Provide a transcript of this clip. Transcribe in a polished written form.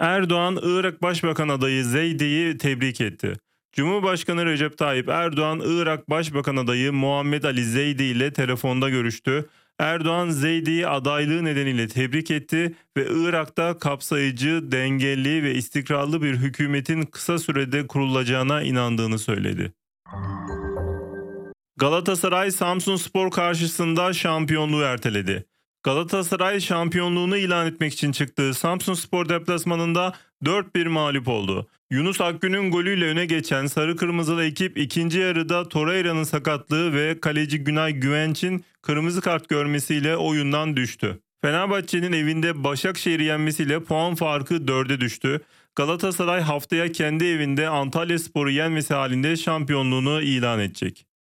Erdoğan, Irak Başbakan adayı Zeydi'yi tebrik etti. Cumhurbaşkanı Recep Tayyip Erdoğan, Irak Başbakan adayı Muhammed Ali Zeydi ile telefonda görüştü. Erdoğan, Zeydi'yi adaylığı nedeniyle tebrik etti ve Irak'ta kapsayıcı, dengeli ve istikrarlı bir hükümetin kısa sürede kurulacağına inandığını söyledi. Galatasaray Samsunspor karşısında şampiyonluğu erteledi. Galatasaray şampiyonluğunu ilan etmek için çıktığı Samsunspor deplasmanında 4-1 mağlup oldu. Yunus Akgün'ün golüyle öne geçen sarı kırmızılı ekip ikinci yarıda Torreira'nın sakatlığı ve kaleci Günay Güvenç'in kırmızı kart görmesiyle oyundan düştü. Fenerbahçe'nin evinde Başakşehir'i yenmesiyle puan farkı 4'e düştü. Galatasaray haftaya kendi evinde Antalyaspor'u yenmesi halinde şampiyonluğunu ilan edecek.